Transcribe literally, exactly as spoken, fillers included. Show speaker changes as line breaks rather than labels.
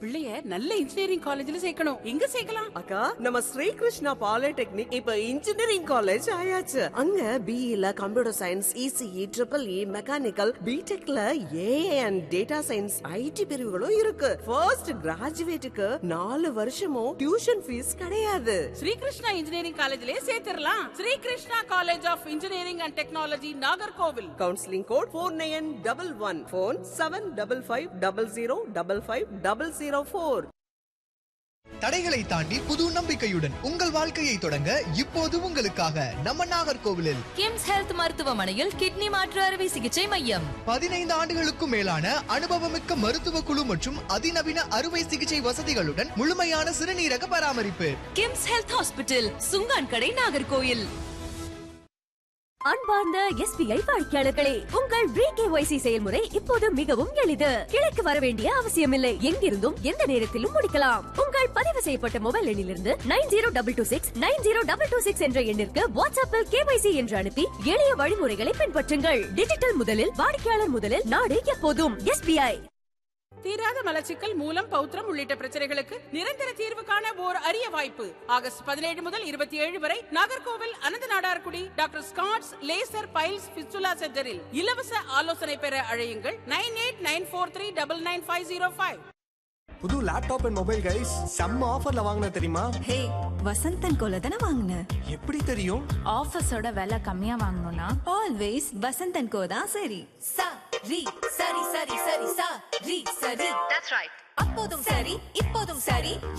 பிள்ளைய நல்ல இன்ஜினியரிங் காலேஜ்ல சேர்க்கணும். எங்க சேர்க்கலாம்?
அக்கா, நம்ம ஸ்ரீ கிருஷ்ணா பாலிடெக்னிக் இப்ப இன்ஜினியரிங் காலேஜ் ஆயாச்சு. அங்க பிஇல computer science, ECE, triple E, mechanical, பிடெக்ல AI and data science, ID பிரிவுகளும் இருக்கு. ஃபர்ஸ்ட் கிராஜுவேட்டுக்கு நாலு வருஷமும் டியூஷன் ஃபீஸ் கிடையாது.
Sri Krishna engineering காலேஜ்லயே சேர்த்திடலாம். Sri Krishna college of engineering and technology, Nagercoil.
Counselling code four nine double one. Phone seven double five double zero double five double zero four.
தடைகளை தாண்டி புது நம்பிக்கையுடன் உங்கள் வாழ்க்கையை தொடங்க இப்போது உங்களுக்காக நம்ம நாகர்கோவிலில்
கிம்ஸ் ஹெல்த் மருத்துவமனையில் கிட்னி மாற்று அறுவை சிகிச்சை மையம்.
பதினைந்து ஆண்டுகளுக்கும் மேலான அனுபவமிக்க மருத்துவ குழு மற்றும் அதிநவீன அறுவை சிகிச்சை வசதிகளுடன் முழுமையான சிறுநீரக பராமரிப்பு.
கிம்ஸ் ஹெல்த் ஹாஸ்பிட்டல், சுங்கான் கடை, நாகர்கோவில்.
அன்பார்ந்த எஸ்பிஐ வாடிக்கையாளர்களே, உங்கள் பிகேஒய்சி செயல்முறை இப்போது மிகவும் எளிது. கிளைக்கு வர வேண்டிய அவசியமில்லை. எங்கிருந்தும் எந்த நேரத்திலும் முடிக்கலாம். உங்கள் பதிவு செய்யப்பட்ட மொபைல் எண்ணிலிருந்து nine zero double two six nine zero double two six என்ற எண்ணிற்கு வாட்ஸ்அப்பில் கேஒய்சி என்று அனுப்பி எளிய வழிமுறைகளை பின்பற்றுங்கள். டிஜிட்டல் முதலில், வாடிக்கையாளர் முதலில், நாடு எப்போதும் எஸ்பிஐ.
தீராத மலச்சிக்கல், மூலம், பௌத்திரம் உள்ளிட்ட பிரச்சனைகளுக்கு நிரந்தர தீர்வு காண ஓர் அரிய வாய்ப்பு. ஆகஸ்ட் பதினேழு முதல் இருபத்தி ஏழு வரை நாகர்கோவில் அனந்த Nadarkudi doctor Scott's laser files fistula சென்டரில் இலவச ஆலோசனை பெற அழையுங்கள். Nine eight nine four three double nine five zero five.
புது லேப்டாப் அண்ட் மொபைல் கைஸ் செம்ம ஆஃபர்ல வாங்குன தெரியுமா?
ஹே, வசந்தன் கோல தான வாங்குன.
எப்படி தெரியும்?
ஆஃபர்ஸோட விலை கம்மியா வாங்கணும்னா
ஆல்வேஸ் வசந்தன் கோ தான் சரி. சா ரி சரி சரி சரி சா ரி சரி. That's right. அப்போதும் சரி, இப்போதும் சரி,